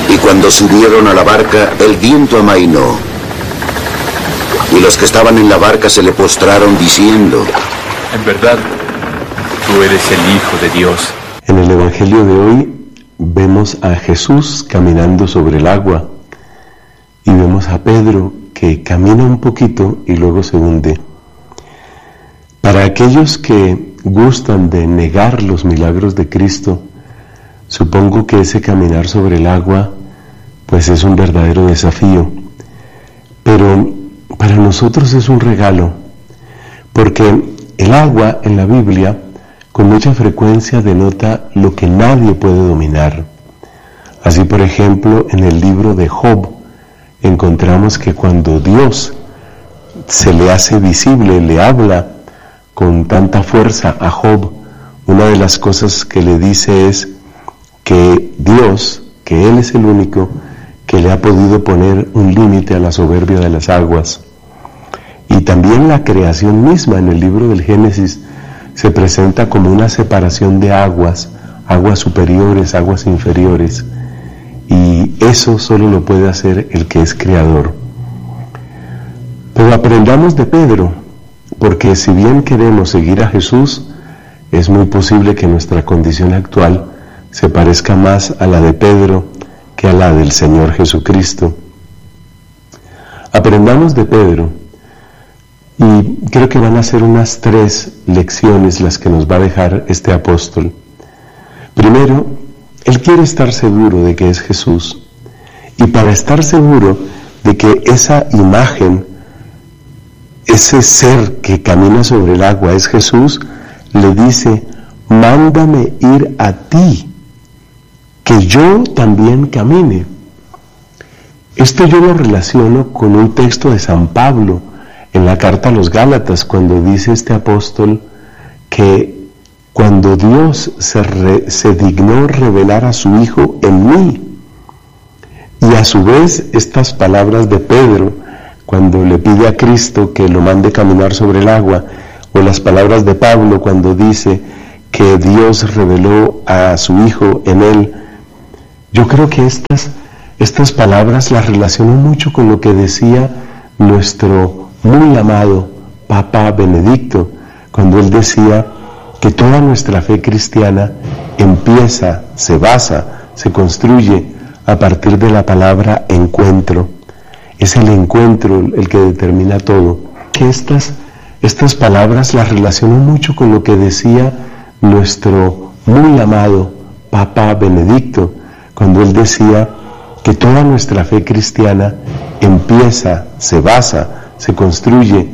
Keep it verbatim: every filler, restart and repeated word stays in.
Y cuando subieron a la barca, el viento amainó. Y los que estaban en la barca se le postraron diciendo: En verdad, tú eres el Hijo de Dios. En el Evangelio de hoy vemos a Jesús caminando sobre el agua y vemos a Pedro que camina un poquito y luego se hunde. Para aquellos que gustan de negar los milagros de Cristo, supongo que ese caminar sobre el agua pues es un verdadero desafío, pero para nosotros es un regalo, porque el agua en la Biblia con mucha frecuencia denota lo que nadie puede dominar. Así, por ejemplo, en el libro de Job encontramos que cuando Dios se le hace visible, le habla con tanta fuerza a Job, una de las cosas que le dice es que Dios, que Él es el único que le ha podido poner un límite a la soberbia de las aguas. Y también la creación misma en el libro del Génesis se presenta como una separación de aguas, aguas superiores, aguas inferiores, y eso solo lo puede hacer el que es creador. Pero aprendamos de Pedro, porque si bien queremos seguir a Jesús, es muy posible que nuestra condición actual se parezca más a la de Pedro que a la del Señor Jesucristo. Aprendamos de Pedro, y creo que van a ser unas tres lecciones las que nos va a dejar este apóstol. Primero, él quiere estar seguro de que es Jesús, y para estar seguro de que esa imagen, ese ser que camina sobre el agua es Jesús, le dice: mándame ir a ti, que yo también camine. Esto yo lo relaciono con un texto de San Pablo en la carta a los Gálatas, cuando dice este apóstol que cuando Dios se, re, se dignó revelar a su Hijo en mí, y a su vez estas palabras de Pedro cuando le pide a Cristo que lo mande caminar sobre el agua, o las palabras de Pablo cuando dice que Dios reveló a su Hijo en él, yo creo que estas, estas palabras las relaciono mucho con lo que decía nuestro muy amado Papa Benedicto, cuando él decía que toda nuestra fe cristiana empieza, se basa, se construye a partir de la palabra encuentro. Es el encuentro el que determina todo. Que estas, estas palabras las relaciono mucho con lo que decía nuestro muy amado Papa Benedicto, cuando él decía que toda nuestra fe cristiana empieza, se basa, se construye